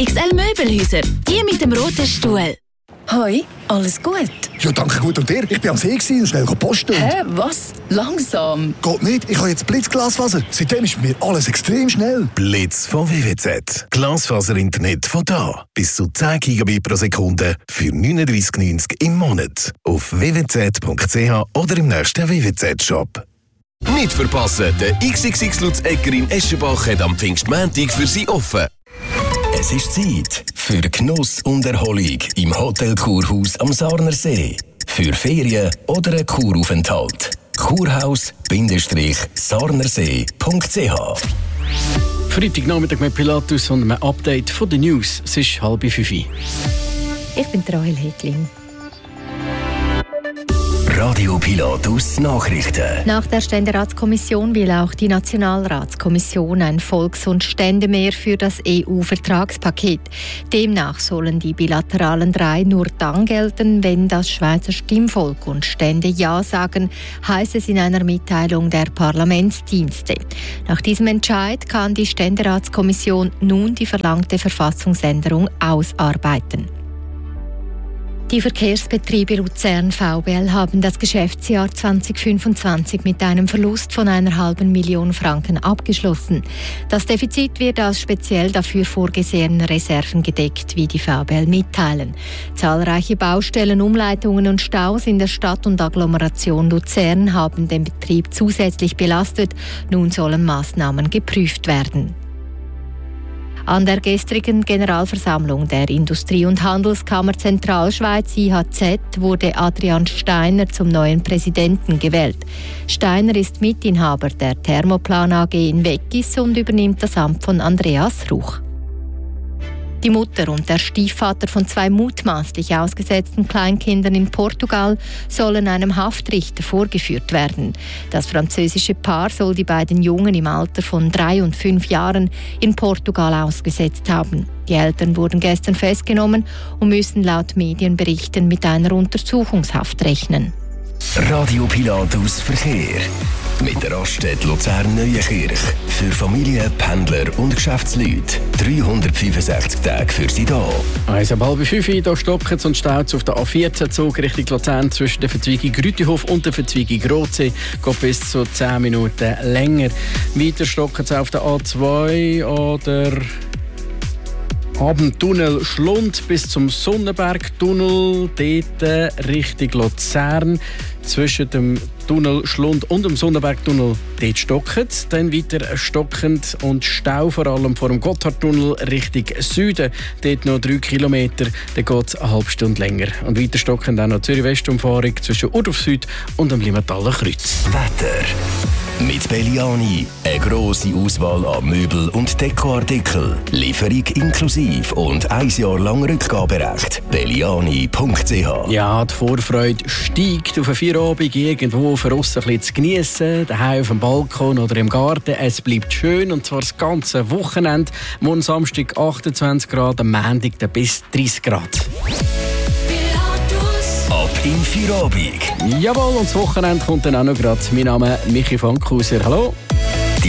XL Möbelhäuser, die mit dem roten Stuhl. Hoi, alles gut? Ja, danke gut. Und dir? Ich bin am See und schnell posten. Hä, was? Langsam? Geht nicht, ich habe jetzt Blitzglasfaser. Seitdem ist bei mir alles extrem schnell. Blitz von WWZ. Glasfaser-Internet von da. Bis zu 10 GB pro Sekunde für 39,90 im Monat. Auf www.zwz.ch oder im nächsten WWZ-Shop. Nicht verpassen, der XXX Lutz Egger in Eschenbach hat am Pfingstmontag für Sie offen. Es ist Zeit für Genuss und Erholung im Hotel Kurhaus am Sarnersee. Für Ferien oder einen Kuraufenthalt. Kurhaus-sarnersee.ch. Freitagnachmittag mit Pilatus und einem Update von den News. Es ist 4:30. Ich bin Rahel Hegling. Radio Pilatus Nachrichten. Nach der Ständeratskommission will auch die Nationalratskommission ein Volks- und Ständemehr für das EU-Vertragspaket. Demnach sollen die bilateralen 3 nur dann gelten, wenn das Schweizer Stimmvolk und Stände Ja sagen, heisst es in einer Mitteilung der Parlamentsdienste. Nach diesem Entscheid kann die Ständeratskommission nun die verlangte Verfassungsänderung ausarbeiten. Die Verkehrsbetriebe Luzern VBL haben das Geschäftsjahr 2025 mit einem Verlust von 1,5 Million Franken abgeschlossen. Das Defizit wird aus speziell dafür vorgesehenen Reserven gedeckt, wie die VBL mitteilen. Zahlreiche Baustellen, Umleitungen und Staus in der Stadt und Agglomeration Luzern haben den Betrieb zusätzlich belastet. Nun sollen Maßnahmen geprüft werden. An der gestrigen Generalversammlung der Industrie- und Handelskammer Zentralschweiz IHZ wurde Adrian Steiner zum neuen Präsidenten gewählt. Steiner ist Mitinhaber der Thermoplan AG in Weggis und übernimmt das Amt von Andreas Ruch. Die Mutter und der Stiefvater von 2 mutmaßlich ausgesetzten Kleinkindern in Portugal sollen einem Haftrichter vorgeführt werden. Das französische Paar soll die beiden Jungen im Alter von 3 und 5 Jahren in Portugal ausgesetzt haben. Die Eltern wurden gestern festgenommen und müssen laut Medienberichten mit einer Untersuchungshaft rechnen. Radio Pilatus Verkehr. Mit der Raststätte Luzern-Neuenkirch. Für Familien, Pendler und Geschäftsleute. 365 Tage für Sie da. 4:30, da stocken es und staut auf der A14-Zug Richtung Luzern zwischen der Verzweigung Rütihof und der Verzweigung Rotsee. Geht bis zu 10 Minuten länger. Weiter stocken es auf der A2 oder Abendtunnel Schlund bis zum Sonnenbergtunnel, dort Richtung Luzern. Zwischen dem Tunnel Schlund und dem Sonnenbergtunnel dort stockend. Dann weiter stockend und Stau, vor allem vor dem Gotthardtunnel Richtung Süden. Dort noch 3 Kilometer, dann geht es eine halbe Stunde länger. Und weiter stockend auch noch Zürich-Westumfahrung zwischen Urdorf Süd und dem Limmertaler Kreuz. Wetter. Mit Belliani eine grosse Auswahl an Möbel- und Dekoartikeln. Lieferung inklusive und 1 Jahr lang Rückgaberecht. Belliani.ch. Ja, die Vorfreude steigt auf eine Feierabend irgendwo für uns ein bisschen zu geniessen, daheim auf dem Balkon oder im Garten. Es bleibt schön und zwar das ganze Wochenende. Morgen Samstag 28 Grad, am Montag bis 30 Grad. Ab in Feierabend. Jawohl, und das Wochenende kommt dann auch noch gerade. Mein Name ist Michi Fankhauser. Hallo.